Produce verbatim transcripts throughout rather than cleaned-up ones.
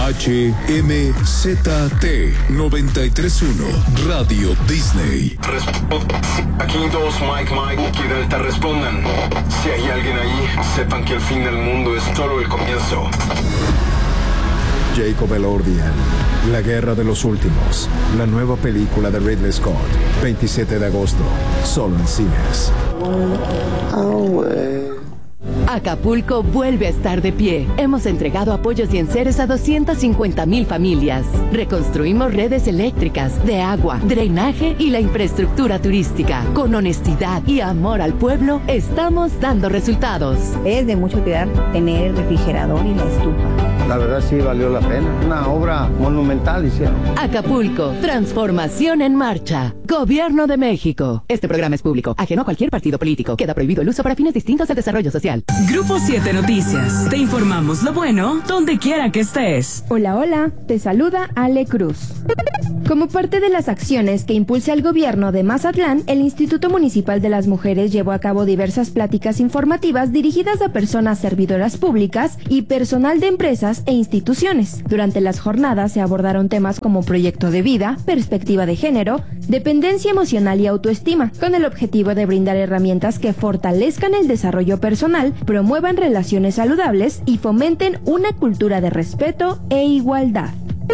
H M Z T noventa y tres punto uno Radio Disney. Aquí dos, Mike, Mike, aquí Delta, respondan. Si hay alguien ahí, sepan que el fin del mundo es solo el comienzo. Jacob Elordian, La Guerra de los Últimos, la nueva película de Ridley Scott, veintisiete de agosto, solo en cines. Acapulco vuelve a estar de pie. Hemos entregado apoyos y enseres a doscientas cincuenta mil familias. Reconstruimos redes eléctricas, de agua, drenaje y la infraestructura turística. Con honestidad y amor al pueblo, estamos dando resultados. Es de mucha utilidad tener el refrigerador y la estufa. La verdad sí valió la pena. Una obra monumental hicieron. Acapulco, transformación en marcha. Gobierno de México. Este programa es público, ajeno a cualquier partido político. Queda prohibido el uso para fines distintos del desarrollo social. Grupo siete Noticias. Te informamos lo bueno donde quiera que estés. Hola, hola. Te saluda Ale Cruz. Como parte de las acciones que impulsa el gobierno de Mazatlán, el Instituto Municipal de las Mujeres llevó a cabo diversas pláticas informativas dirigidas a personas servidoras públicas y personal de empresas e instituciones. Durante las jornadas se abordaron temas como proyecto de vida, perspectiva de género, dependencia emocional y autoestima, con el objetivo de brindar herramientas que fortalezcan el desarrollo personal, promuevan relaciones saludables y fomenten una cultura de respeto e igualdad.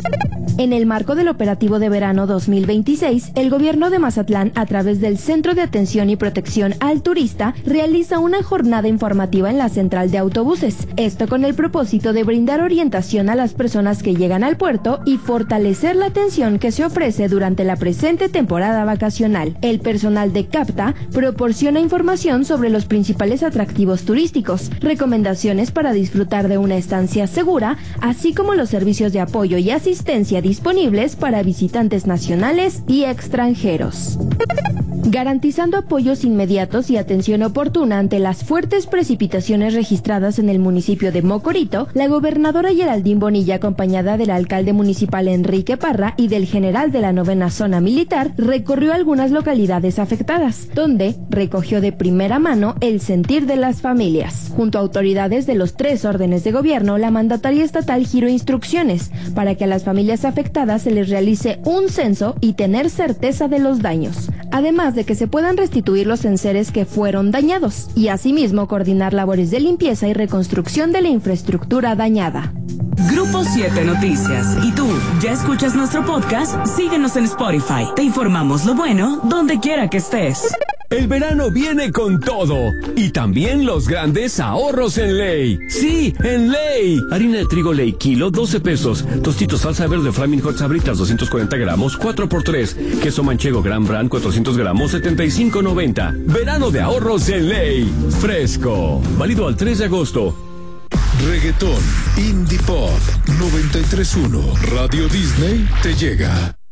En el marco del operativo de verano dos mil veintiséis, el gobierno de Mazatlán, a través del Centro de Atención y Protección al Turista, realiza una jornada informativa en la central de autobuses. Esto con el propósito de brindar orientación a las personas que llegan al puerto y fortalecer la atención que se ofrece durante la presente temporada vacacional. El personal de CAPTA proporciona información sobre los principales atractivos turísticos, recomendaciones para disfrutar de una estancia segura, así como los servicios de apoyo y asistencia disponibles para visitantes nacionales y extranjeros. Garantizando apoyos inmediatos y atención oportuna ante las fuertes precipitaciones registradas en el municipio de Mocorito, la gobernadora Geraldine Bonilla, acompañada del alcalde municipal Enrique Parra y del general de la novena zona militar, recorrió algunas localidades afectadas, donde recogió de primera mano el sentir de las familias. Junto a autoridades de los tres órdenes de gobierno, la mandataria estatal giró instrucciones para que a las familias afectadas se les realice un censo y tener certeza de los daños, además de que se puedan restituir los enseres que fueron dañados y asimismo coordinar labores de limpieza y reconstrucción de la infraestructura dañada. Grupo siete Noticias. ¿Y tú, ya escuchas nuestro podcast? Síguenos en Spotify. Te informamos lo bueno donde quiera que estés. El verano viene con todo y también los grandes ahorros en Ley. Sí, en Ley. Harina de trigo Ley, kilo, doce pesos. Tostitos salsa verde Flaming Hot Sabritas, doscientos cuarenta gramos, cuatro por tres. Queso manchego Gran Brand, cuatrocientos gramos, setenta y cinco noventa. Verano de ahorros en Ley. Fresco. Válido al tres de agosto. Reggaetón, Indie Pop, noventa y tres punto uno Radio Disney te llega.